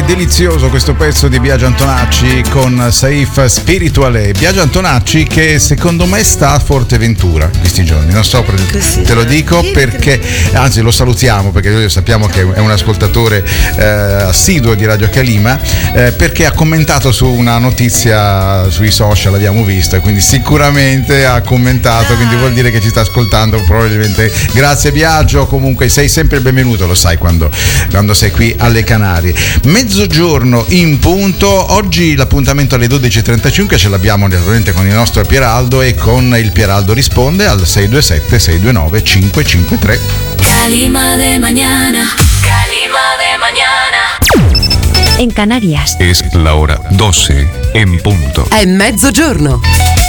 delizioso questo pezzo di Biagio Antonacci con Saif Spirituale. Biagio Antonacci che secondo me sta a Forteventura questi giorni, non so, te lo dico perché, anzi lo salutiamo perché noi sappiamo che è un ascoltatore assiduo di Radio Calima, perché ha commentato su una notizia sui social, l'abbiamo vista, quindi sicuramente ha commentato, quindi vuol dire che ci sta ascoltando probabilmente. Grazie Biagio, comunque sei sempre il benvenuto, lo sai quando sei qui alle Canarie. Mezzogiorno in punto, oggi l'appuntamento alle 12.35 ce l'abbiamo naturalmente con il nostro Pieraldo e con il Pieraldo risponde al 627 629 553. Calima de mañana, Calima de mañana. En Canarias es la hora 12 en punto. È mezzogiorno.